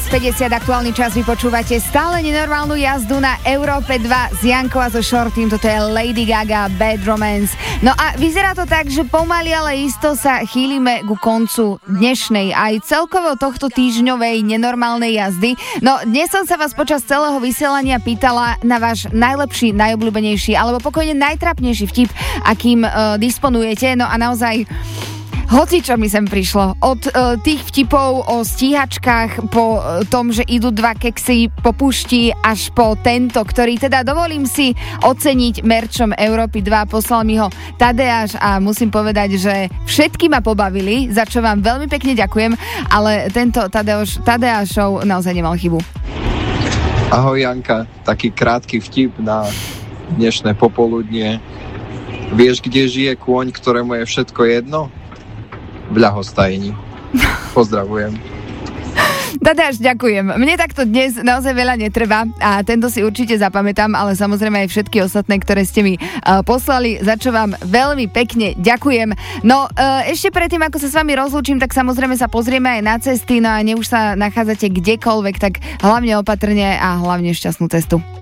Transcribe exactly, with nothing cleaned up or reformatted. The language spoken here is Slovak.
päťdesiat aktuálny čas, vy počúvate stále nenormálnu jazdu na Európe dva s Jankou a so Shortym, toto je Lady Gaga, Bad Romance. No a vyzerá to tak, že pomaly, ale isto sa chýlime ku koncu dnešnej aj celkovo tohto týždňovej nenormálnej jazdy. No dnes som sa vás počas celého vysielania pýtala na váš najlepší, najobľúbenejší alebo pokojne najtrapnejší vtip, akým uh, disponujete. No a naozaj hoci čo mi sem prišlo. Od uh, tých vtipov o stíhačkách, po uh, tom, že idú dva keksy po pušti, až po tento, ktorý teda dovolím si oceniť merčom Európy dva. Poslal mi ho Tadeáš a musím povedať, že všetky ma pobavili, za čo vám veľmi pekne ďakujem, ale tento Tadeáš, Tadeášov naozaj nemal chybu. Ahoj Janka, taký krátky vtip na dnešné popoludnie. Vieš, kde žije kôň, ktorému je všetko jedno? V ľahostajni. Pozdravujem. Tadeáš, ďakujem. Mne takto dnes naozaj veľa netreba a tento si určite zapamätám, ale samozrejme aj všetky ostatné, ktoré ste mi uh, poslali, za čo vám veľmi pekne ďakujem. No uh, ešte predtým, ako sa s vami rozlúčim, tak samozrejme sa pozrieme aj na cesty, no a ne už sa nachádzate kdekoľvek, tak hlavne opatrne a hlavne šťastnú cestu.